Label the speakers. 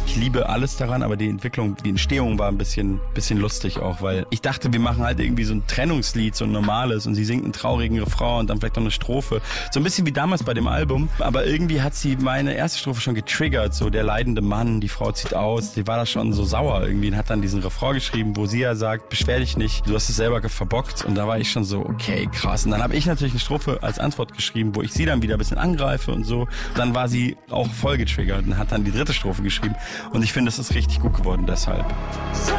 Speaker 1: Ich liebe alles daran, aber die Entstehung war ein bisschen lustig auch, weil ich dachte, wir machen halt irgendwie so ein Trennungslied, so ein normales, und sie singt einen traurigen Refrain und dann vielleicht noch eine Strophe. So ein bisschen wie damals bei dem Album, aber irgendwie hat sie meine erste Strophe schon getriggert, so der leidende Mann, die Frau zieht aus, die war da schon so sauer irgendwie und hat dann diesen Refrain geschrieben, wo sie ja sagt, beschwer dich nicht, du hast es selber verbockt, und da war ich schon so, okay, krass. Und dann habe ich natürlich eine Strophe als Antwort geschrieben, wo ich sie dann wieder ein bisschen angreife und so. Dann war sie auch voll getriggert und hat dann die dritte Strophe geschrieben, und ich finde, es ist richtig gut geworden deshalb.
Speaker 2: So